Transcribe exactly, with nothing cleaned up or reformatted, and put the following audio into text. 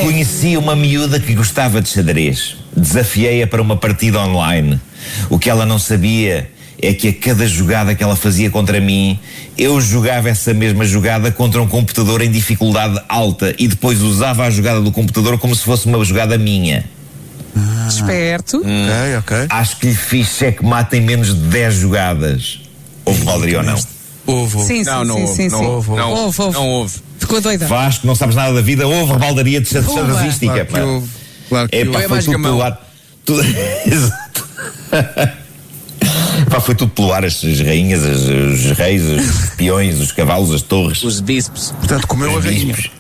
Conheci uma miúda que gostava de xadrez. Desafiei-a para uma partida online. O que ela não sabia é que a cada jogada que ela fazia contra mim, eu jogava essa mesma jogada contra um computador em dificuldade alta e depois usava a jogada do computador como se fosse uma jogada minha. Ah. Esperto. Hum. Ok, ok. Acho que lhe fiz checkmate em menos de dez jogadas. Houve Valderia ou não? Houve. Sim, sim, Não, não sim, houve. sim, Não sim. houve. Não Houve, houve. Não houve. Ficou doida. Vasco, não sabes nada da vida, houve rebaldaria de Pumba. xadrezística. Claro que houve. Claro que É houve. pá, É foi mais tudo gamão. pelo ar. Tudo... Exato. Pá, foi tudo pelo ar, as, as rainhas, as, os reis, os peões, os cavalos, as torres. Os bispos. Portanto, comeu a Os rainha. bispos.